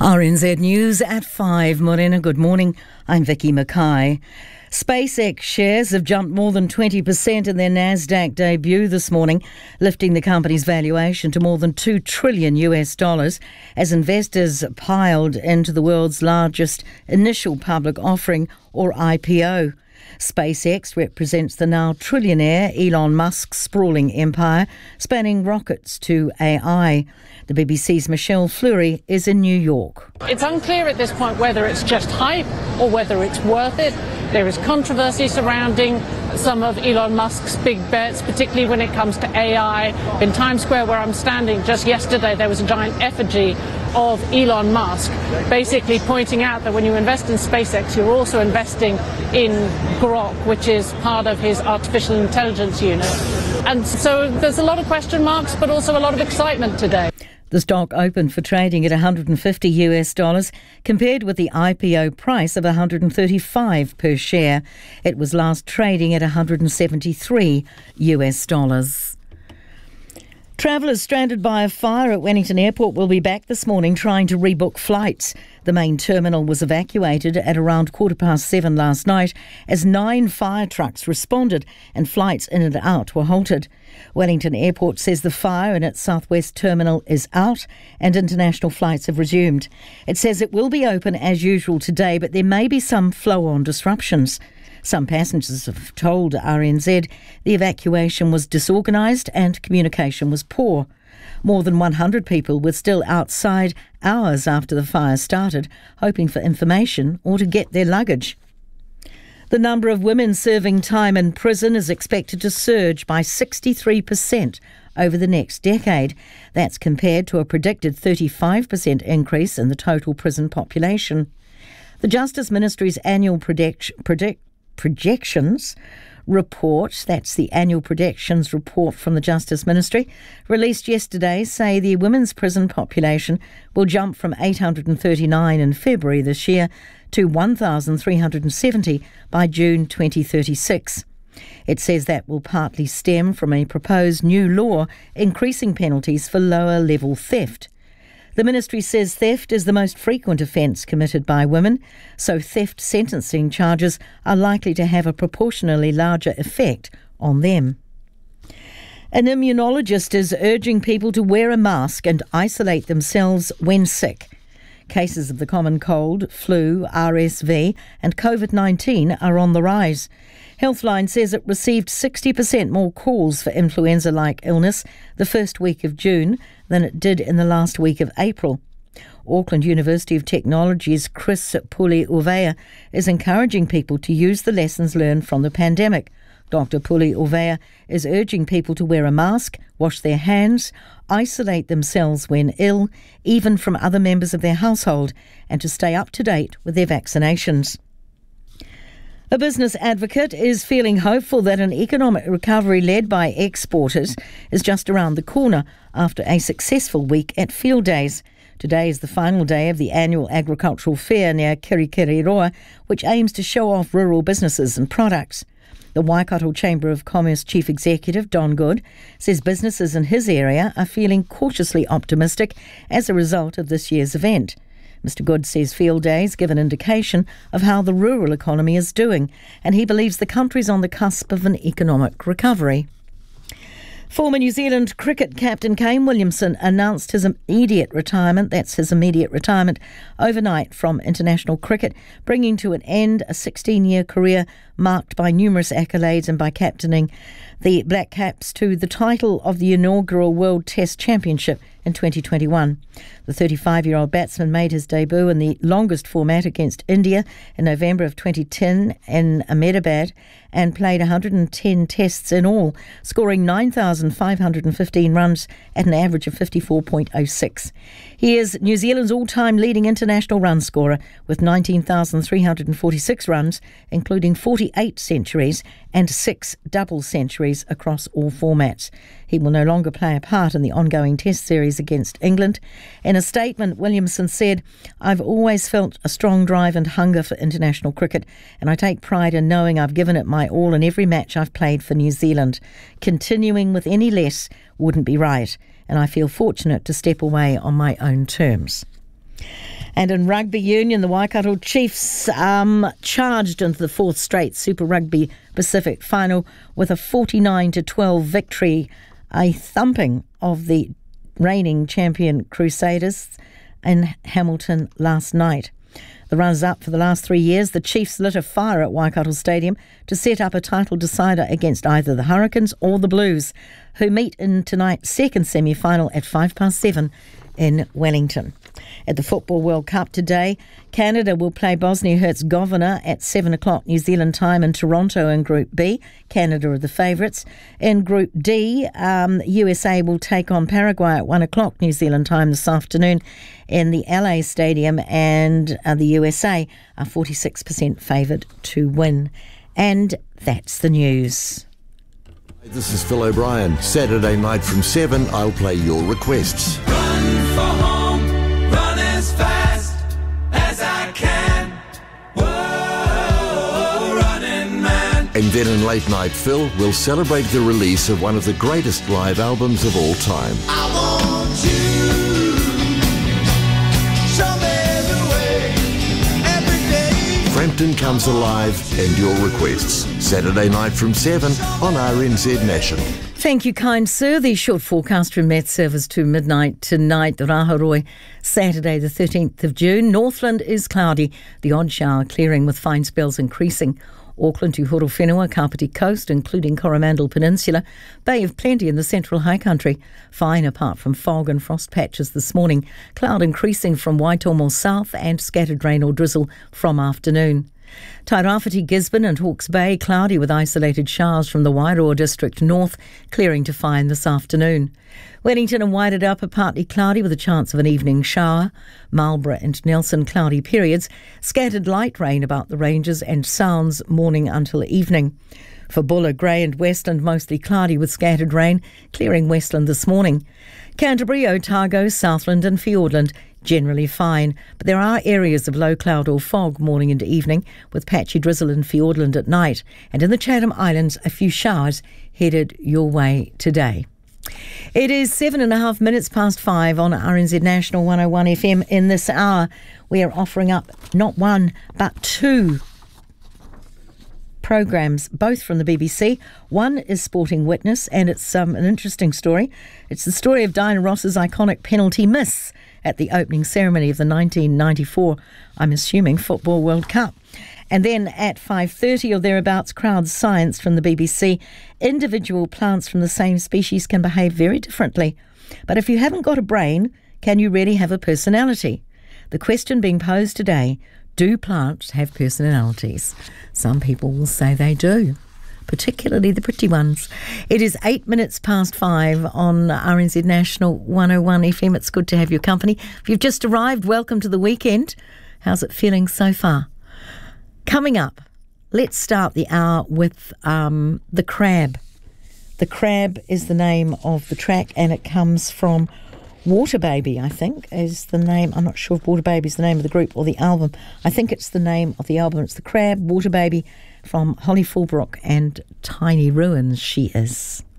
RNZ News at 5. Morena, good morning. I'm Vicky Mackay. SpaceX shares have jumped more than 20% in their Nasdaq debut this morning, lifting the company's valuation to more than $2 trillion as investors piled into the world's largest initial public offering, or IPO. SpaceX represents the now trillionaire Elon Musk's sprawling empire, spanning rockets to AI. The BBC's Michelle Fleury is in New York. It's unclear at this point whether it's just hype or whether it's worth it. There is controversy surrounding some of Elon Musk's big bets, particularly when it comes to AI. In Times Square, where I'm standing, just yesterday there was a giant effigy of Elon Musk, basically pointing out that when you invest in SpaceX, you're also investing in Grok, which is part of his artificial intelligence unit. And so there's a lot of question marks, but also a lot of excitement today. The stock opened for trading at $150 compared with the IPO price of $135 per share. It was last trading at $173. Travellers stranded by a fire at Wellington Airport will be back this morning trying to rebook flights. The main terminal was evacuated at around 7:15 last night as 9 fire trucks responded and flights in and out were halted. Wellington Airport says the fire in its southwest terminal is out and international flights have resumed. It says it will be open as usual today, but there may be some flow-on disruptions. Some passengers have told RNZ the evacuation was disorganised and communication was poor. More than 100 people were still outside hours after the fire started, hoping for information or to get their luggage. The number of women serving time in prison is expected to surge by 63% over the next decade. That's compared to a predicted 35% increase in the total prison population. The Justice Ministry's annual projections report, that's the annual projections report from the Justice Ministry, released yesterday, say the women's prison population will jump from 839 in February this year to 1,370 by June 2036. It says that will partly stem from a proposed new law increasing penalties for lower-level theft. The ministry says theft is the most frequent offence committed by women, so theft sentencing charges are likely to have a proportionally larger effect on them. An immunologist is urging people to wear a mask and isolate themselves when sick. Cases of the common cold, flu, RSV and COVID-19 are on the rise. Healthline says it received 60% more calls for influenza-like illness the first week of June than it did in the last week of April. Auckland University of Technology's Chris Puli-Uvea is encouraging people to use the lessons learned from the pandemic. Dr. Puli-Uvea is urging people to wear a mask, wash their hands, isolate themselves when ill, even from other members of their household, and to stay up to date with their vaccinations. A business advocate is feeling hopeful that an economic recovery led by exporters is just around the corner after a successful week at Field Days. Today is the final day of the annual agricultural fair near Kirikiriroa, which aims to show off rural businesses and products. The Waikato Chamber of Commerce Chief Executive Don Good says businesses in his area are feeling cautiously optimistic as a result of this year's event. Mr Good says Field Days give an indication of how the rural economy is doing, and he believes the country's on the cusp of an economic recovery. Former New Zealand cricket captain Kane Williamson announced his immediate retirement. That's his immediate retirement overnight from international cricket, bringing to an end a 16-year career marked by numerous accolades and by captaining the Black Caps to the title of the inaugural World Test Championship in 2021. The 35-year-old batsman made his debut in the longest format against India in November of 2010 in Ahmedabad and played 110 tests in all, scoring 9,515 runs at an average of 54.06. He is New Zealand's all-time leading international run scorer with 19,346 runs, including 48 centuries and 6 double centuries across all formats. He will no longer play a part in the ongoing Test series against England. In a statement, Williamson said, "I've always felt a strong drive and hunger for international cricket, and I take pride in knowing I've given it my all in every match I've played for New Zealand. Continuing with any less wouldn't be right, and I feel fortunate to step away on my own terms." And in rugby union, the Waikato Chiefs charged into the fourth straight Super Rugby Pacific final with a 49-12 victory, a thumping of the reigning champion Crusaders in Hamilton last night. The runners-up for the last 3 years, the Chiefs lit a fire at Waikato Stadium to set up a title decider against either the Hurricanes or the Blues, who meet in tonight's second semi-final at 7:05 in Wellington. At the Football World Cup today, Canada will play Bosnia-Herzegovina at 7 o'clock New Zealand time in Toronto in Group B. Canada are the favourites. In Group D, USA will take on Paraguay at 1 o'clock New Zealand time this afternoon in the LA Stadium, and the USA are 46% favoured to win. And that's the news. This is Phil O'Brien. Saturday night from 7, I'll play your requests. Run for home, run as fast as I can. Whoa, running man. And then in Late Night Phil, we'll celebrate the release of one of the greatest live albums of all time. I want you. Show me the way every day. Frampton Comes Alive and your requests. Saturday night from 7 on RNZ National. Thank you, kind sir. The short forecast from Met Service to midnight tonight. Raharoi, Saturday the 13th of June. Northland is cloudy. The odd shower clearing with fine spells increasing. Auckland to Horowhenua, Kapiti Coast, including Coromandel Peninsula. Bay of Plenty in the central high country. Fine apart from fog and frost patches this morning. Cloud increasing from Waitomo south and scattered rain or drizzle from afternoon. Tairāwhiti, Gisborne and Hawke's Bay, cloudy with isolated showers from the Wairoa district north, clearing to fine this afternoon. Wellington and Wairarapa partly cloudy with a chance of an evening shower. Marlborough and Nelson cloudy periods, scattered light rain about the ranges and Sounds morning until evening. For Buller, Grey and Westland mostly cloudy with scattered rain, clearing Westland this morning. Canterbury, Otago, Southland and Fiordland generally fine, but there are areas of low cloud or fog morning into evening with patchy drizzle in Fiordland at night, and in the Chatham Islands a few showers headed your way today. It is 7.5 minutes past 5 on RNZ National 101 FM. In this hour we are offering up not one but two programs, both from the BBC. One is Sporting Witness, and it's an interesting story. It's the story of Diana Ross's iconic penalty miss at the opening ceremony of the 1994, I'm assuming, Football World Cup. And then at 5:30 or thereabouts, Crowd Science from the BBC. Individual plants from the same species can behave very differently. But if you haven't got a brain, can you really have a personality? The question being posed today, do plants have personalities? Some people will say they do, particularly the pretty ones. It is 8 minutes past 5 on RNZ National 101 FM. It's good to have your company. If you've just arrived, welcome to the weekend. How's it feeling so far? Coming up, let's start the hour with The Crab. The Crab is the name of the track, and it comes from Water Baby, I think, is the name. I'm not sure if Water Baby is the name of the group or the album. I think it's the name of the album. It's The Crab, Water Baby, from Holly Fulbrook and Tiny Ruins, she is.